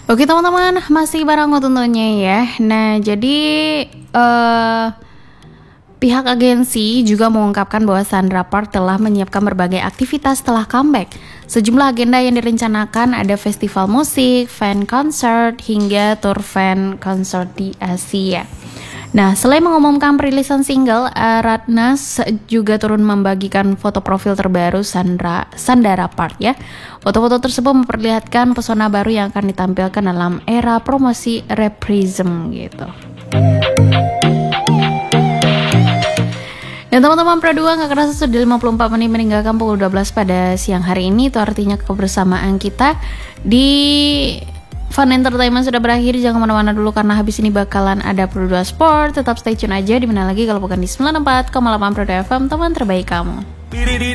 Oke teman-teman, masih bareng aku tentunya ya. Nah jadi pihak agensi juga mengungkapkan bahwa Sandra Park telah menyiapkan berbagai aktivitas setelah comeback. Sejumlah agenda yang direncanakan ada festival musik, fan concert, hingga tour fan concert di Asia. Nah, selain mengumumkan perilisan single, Ratna juga turun membagikan foto profil terbaru Sandra Park ya. Foto-foto tersebut memperlihatkan pesona baru yang akan ditampilkan dalam era promosi Reprism gitu. Dan teman-teman Pro 2 gak kerasa sudah 54 menit meninggalkan pukul 12 pada siang hari ini. Itu artinya kebersamaan kita di Fun Entertainment sudah berakhir. Jangan kemana-mana dulu karena habis ini bakalan ada Pro 2 Sport. Tetap stay tune aja, dimana lagi kalau bukan di 94,8 Pro 2 FM, teman terbaik kamu.